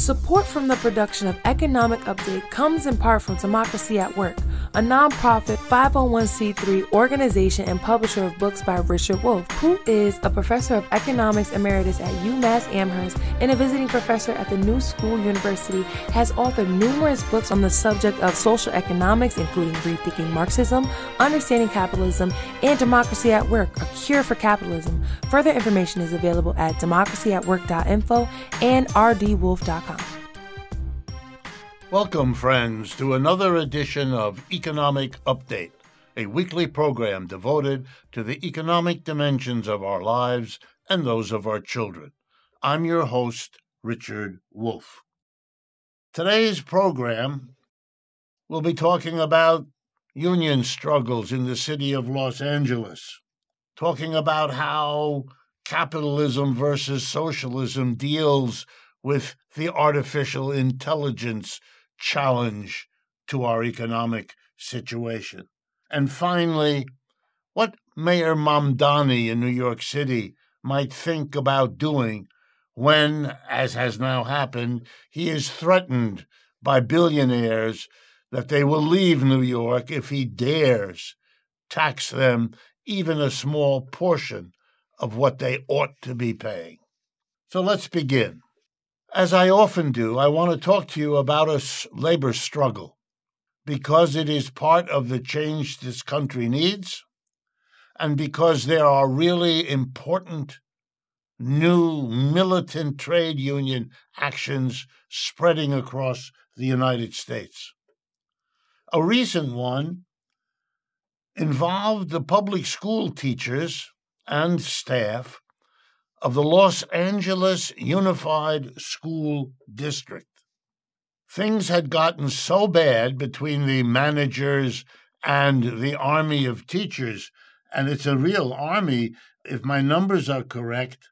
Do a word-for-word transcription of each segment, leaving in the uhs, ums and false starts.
Support from the production of Economic Update comes in part from Democracy at Work, a nonprofit five oh one c three organization and publisher of books by Richard Wolff, who is a professor of economics emeritus at UMass Amherst and a visiting professor at the New School University, has authored numerous books on the subject of social economics, including Rethinking Marxism, Understanding Capitalism, and Democracy at Work, A Cure for Capitalism. Further information is available at democracy at work dot info and r d wolff dot com. Welcome, friends, to another edition of Economic Update, a weekly program devoted to the economic dimensions of our lives and those of our children. I'm your host, Richard Wolff. Today's program will be talking about union struggles in the city of Los Angeles, talking about how capitalism versus socialism deals with the artificial intelligence challenge to our economic situation. And finally, what Mayor Mamdani in New York City might think about doing when, as has now happened, he is threatened by billionaires that they will leave New York if he dares tax them even a small portion of what they ought to be paying. So let's begin. As I often do, I want to talk to you about a labor struggle because it is part of the change this country needs and because there are really important new militant trade union actions spreading across the United States. A recent one involved the public school teachers and staff of the Los Angeles Unified School District. Things had gotten so bad between the managers and the army of teachers, and it's a real army. If my numbers are correct,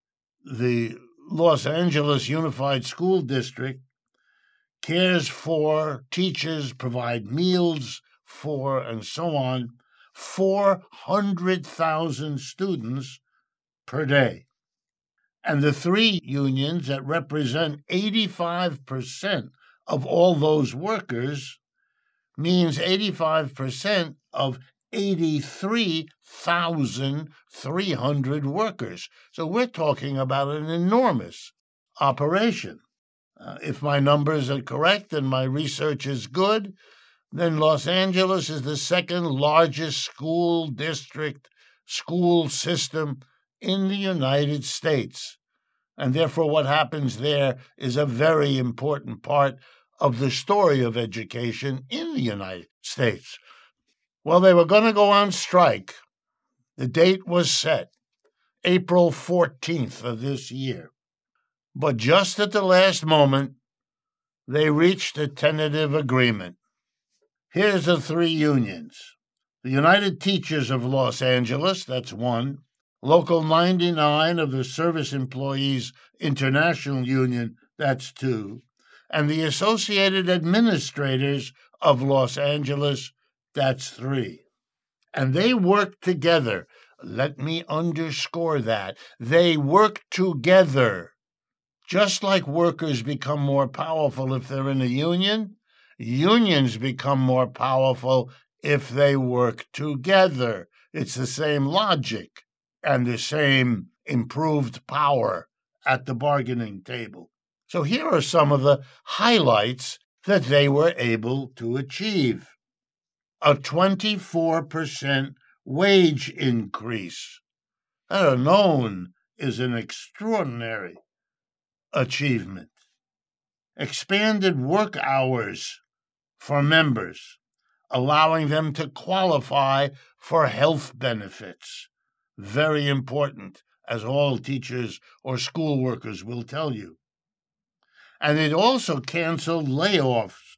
the Los Angeles Unified School District cares for teachers, provide meals for, and so on, four hundred thousand students per day. And the three unions that represent eighty-five percent of all those workers means eighty-five percent of eighty-three thousand three hundred workers. So we're talking about an enormous operation. Uh, if my numbers are correct and my research is good, then Los Angeles is the second largest school district, school system in the United States. And therefore, what happens there is a very important part of the story of education in the United States. Well, they were going to go on strike. The date was set, April fourteenth of this year. But just at the last moment, they reached a tentative agreement. Here's the three unions. The United Teachers of Los Angeles, that's one. Local ninety-nine of the Service Employees International Union, that's two. And the Associated Administrators of Los Angeles, that's three. And they work together. Let me underscore that. They work together. Just like workers become more powerful if they're in a union, unions become more powerful if they work together. It's the same logic and the same improved power at the bargaining table. So here are some of the highlights that they were able to achieve. A twenty-four percent wage increase. That alone is an extraordinary achievement. Expanded work hours for members, allowing them to qualify for health benefits. Very important, as all teachers or school workers will tell you. And it also canceled layoffs